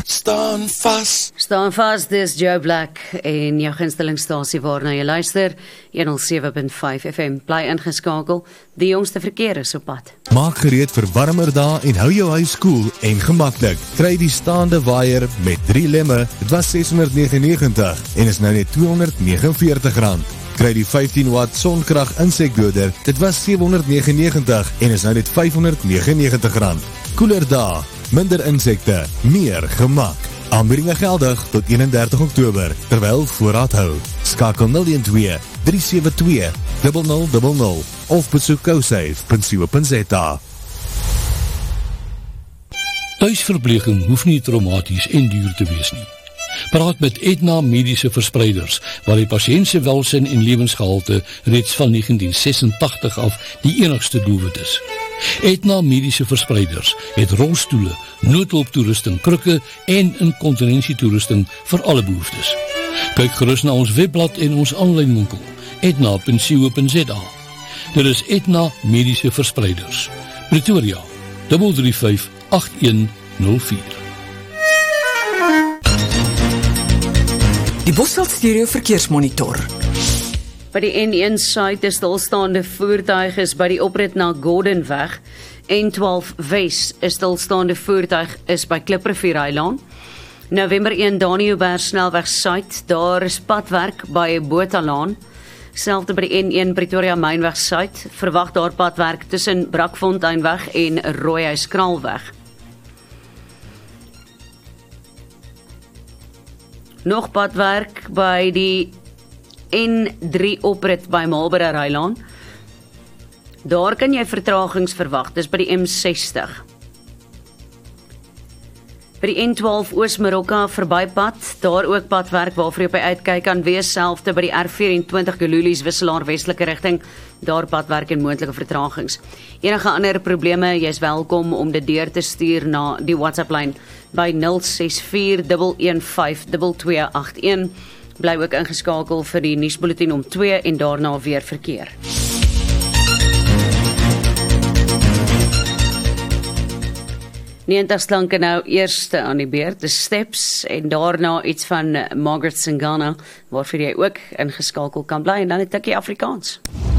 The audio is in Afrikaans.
Staan vas. Staan vas, dis Joe Black en jou gunstelingstasie waarna jy luister, 107.5 FM, bly ingeskakel, die jongste verkeer is op pad. Maak gereed vir warmer dae en hou jou huis koel en gemaklik. Kry die staande waaier met 3 lemme, dit was R699 en is nou net R249. Kry die 15 watt sonkrag insekdoder, dit was R799 en is nou net R599. Koeler dae, minder insekte, meer gemak. Aanbiedinge geldig tot 31 Oktober, terwyl voorraad hou. Skakel 012-372-0000 of besoek cosafe.co.za. Tuisverpleging hoef nie traumaties en duur te wees nie. Praat met Aetna Mediese Verspreiders, waar die patiënt se welsin en lewensgehalte reeds van 1986 af die enigste doelwit is. Aetna Mediese Verspreiders het rolstoele, noodhulptoerusting, krikke en inkontinensietoerusting vir alle behoeftes. Kyk gerus na ons webblad en ons aanlyn winkel, etna.co.za. Dit is Aetna Mediese Verspreiders, Pretoria, 335-8104. Die Bosveld Stereo Verkeersmonitor. By die N1 Suid is stilstaande voertuig is by die oprit na Gordonweg. N12 Wes is stilstaande voertuig is by Kliprivierreilaan. November 1 Daniëlberg snelweg Suid, daar is padwerk by Botalaan. Selfde by die N1 Pretoria Mynweg Suid, verwag daar padwerk tussen Brakfonteinweg en Rooihuis Kraalweg. Nog padwerk by die N3 oprit by Marlborough Reilaan. Daar kan jy vertragings verwag, dis by die M60. By die N12 Oos-Marokka verbypad, daar ook padwerk waarvoor jy op die uitkyk kan wees, selfde by die R24 Gululies wisselaar westelike rigting, daar padwerk en moontlike vertragings. Enige ander probleme, jy is welkom om dit deur te stuur na die WhatsApp-lyn by 064-115-2281. Bly ook ingeskakel vir die nuusbulletin om 2 en daarna weer verkeer. Slanke nou eerste aan die beurt, The Steps, en daarna iets van Margaret Singana, waarvoor jy ook ingeskakel kan bly, en dan 'n tikkie Afrikaans.